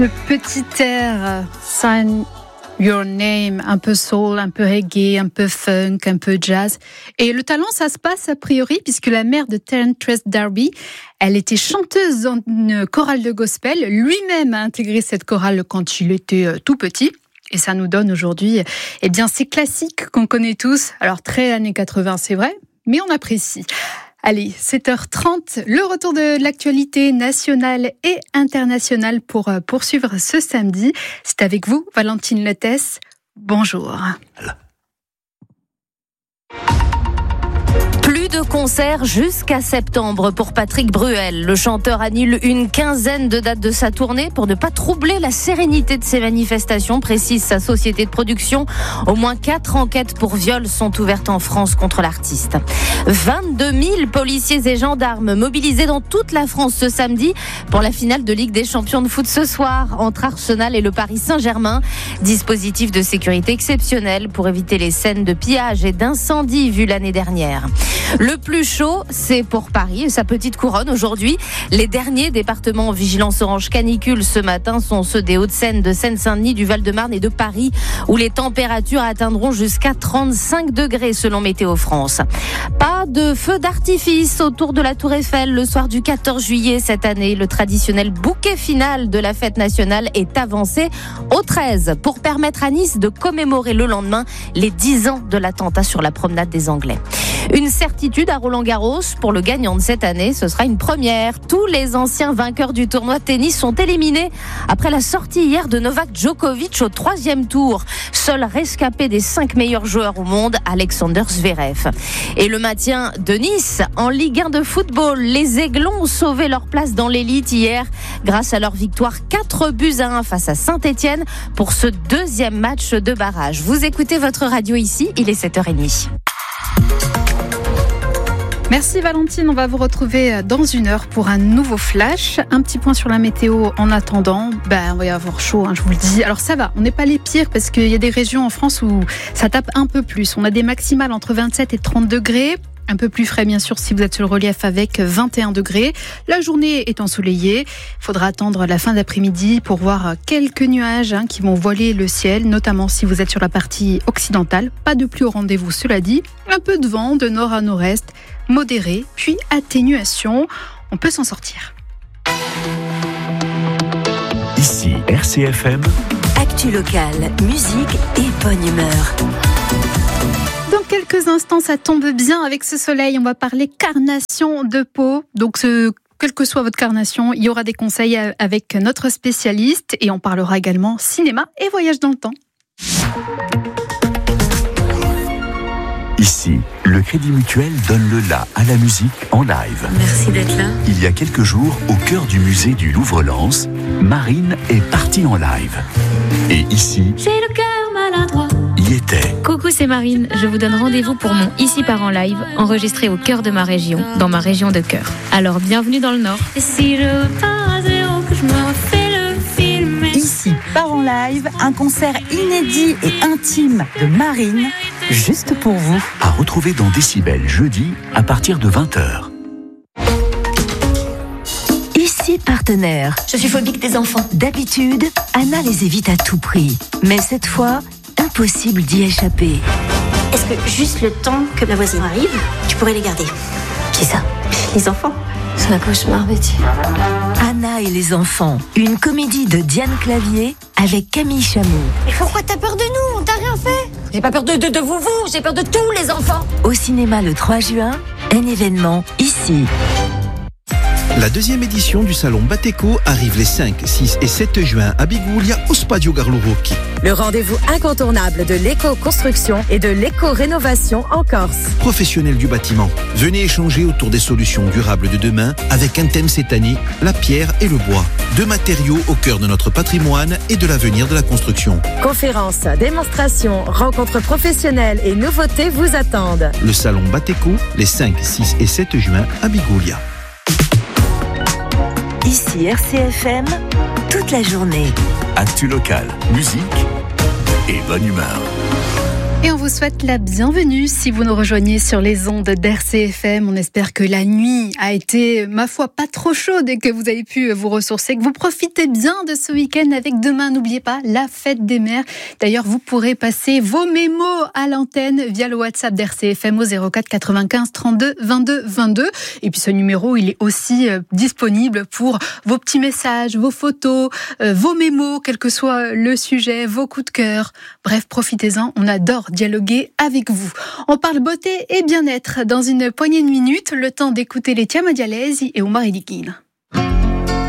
Le petit air Sign Your Name, un peu soul, un peu reggae, un peu funk, un peu jazz. Et le talent, ça se passe a priori, puisque la mère de Terence D'Arby, elle était chanteuse dans une chorale de gospel. Lui-même a intégré cette chorale quand il était tout petit. Et ça nous donne aujourd'hui, ces classiques qu'on connaît tous. Alors, très années 80, c'est vrai, mais on apprécie. Allez, 7h30, le retour de l'actualité nationale et internationale pour poursuivre ce samedi. C'est avec vous, Valentine Lettès. Bonjour. Plus de concerts jusqu'à septembre pour Patrick Bruel. Le chanteur annule une quinzaine de dates de sa tournée pour ne pas troubler la sérénité de ses manifestations, précise sa société de production. Au moins 4 enquêtes pour viol sont ouvertes en France contre l'artiste. 22 000 policiers et gendarmes mobilisés dans toute la France ce samedi pour la finale de Ligue des Champions de foot ce soir entre Arsenal et le Paris Saint-Germain. Dispositif de sécurité exceptionnel pour éviter les scènes de pillage et d'incendie vues l'année dernière. Le plus chaud, c'est pour Paris et sa petite couronne aujourd'hui. Les derniers départements en vigilance orange canicule ce matin sont ceux des Hauts-de-Seine, de Seine-Saint-Denis, du Val-de-Marne et de Paris, où les températures atteindront jusqu'à 35 degrés selon Météo France. Pas de feu d'artifice autour de la Tour Eiffel le soir du 14 juillet cette année. Le traditionnel bouquet final de la fête nationale est avancé au 13 pour permettre à Nice de commémorer le lendemain les 10 ans de l'attentat sur la promenade des Anglais. Une certitude à Roland-Garros, pour le gagnant de cette année, ce sera une première. Tous les anciens vainqueurs du tournoi de tennis sont éliminés après la sortie hier de Novak Djokovic au 3e tour. Seul rescapé des 5 meilleurs joueurs au monde, Alexander Zverev. Et le maintien de Nice en Ligue 1 de football. Les Aiglons ont sauvé leur place dans l'élite hier grâce à leur victoire 4-1 face à Saint-Etienne pour ce 2e match de barrage. Vous écoutez votre radio ici, il est 7h30. Merci Valentine, on va vous retrouver dans une heure pour un nouveau flash. Un petit point sur la météo en attendant. On va y avoir chaud, je vous le dis. Alors ça va, on n'est pas les pires parce qu'il y a des régions en France où ça tape un peu plus. On a des maximales entre 27 et 30 degrés. Un peu plus frais bien sûr si vous êtes sur le relief avec 21 degrés. La journée est ensoleillée. Il faudra attendre la fin d'après-midi pour voir quelques nuages qui vont voiler le ciel, notamment si vous êtes sur la partie occidentale. Pas de pluie au rendez-vous, cela dit. Un peu de vent de nord à nord-est, modéré, puis atténuation. On peut s'en sortir. Ici RCFM. Actu locale, musique et bonne humeur. Dans quelques instants, ça tombe bien avec ce soleil. On va parler carnation de peau. Donc, quelle que soit votre carnation, il y aura des conseils avec notre spécialiste. Et on parlera également cinéma et voyage dans le temps. Ici, le Crédit Mutuel donne le la à la musique en live. Merci d'être là. Il y a quelques jours, au cœur du musée du Louvre-Lens, Marine est partie en live. Et ici, j'ai le cœur maladroit. Y était. Coucou, c'est Marine. Je vous donne rendez-vous pour mon Ici part en live, enregistré au cœur de ma région, dans ma région de cœur. Alors, bienvenue dans le Nord. Et si je repars à zéro, que je me refais le film. Ici part en live, un concert inédit et intime de Marine, juste pour vous. À retrouver dans Décibel jeudi à partir de 20h. Ici partenaire. Je suis phobique des enfants. D'habitude, Anna les évite à tout prix. Mais cette fois, impossible d'y échapper. Est-ce que juste le temps que ma voisine arrive, tu pourrais les garder? Qui ça? Les enfants. C'est un cauchemar, Betty. Anna et les enfants, une comédie de Diane Clavier avec Camille Chamou. Mais pourquoi t'as peur de nous? On t'a rien fait. J'ai pas peur de vous, j'ai peur de tous les enfants. Au cinéma le 3 juin, un événement ici. La 2e édition du salon Bateco arrive les 5, 6 et 7 juin à Biguglia au Spadio Garlurocchi. Le rendez-vous incontournable de l'éco-construction et de l'éco-rénovation en Corse. Professionnels du bâtiment, venez échanger autour des solutions durables de demain avec un thème cette année, la pierre et le bois. 2 matériaux au cœur de notre patrimoine et de l'avenir de la construction. Conférences, démonstrations, rencontres professionnelles et nouveautés vous attendent. Le salon Bateco, les 5, 6 et 7 juin à Biguglia. Ici RCFM, toute la journée. Actu locale, musique et bonne humeur. Et on vous souhaite la bienvenue si vous nous rejoignez sur les ondes d'RCFM. On espère que la nuit a été, ma foi, pas trop chaude et que vous avez pu vous ressourcer, que vous profitez bien de ce week-end avec demain, n'oubliez pas, la fête des mères. D'ailleurs, vous pourrez passer vos mémos à l'antenne via le WhatsApp d'RCFM au 04 95 32 22 22. Et puis ce numéro, il est aussi disponible pour vos petits messages, vos photos, vos mémos, quel que soit le sujet, vos coups de cœur. Bref, profitez-en, on adore dialoguer avec vous. On parle beauté et bien-être dans une poignée de minutes, le temps d'écouter les Tiama Dialesi et Omar Elikin.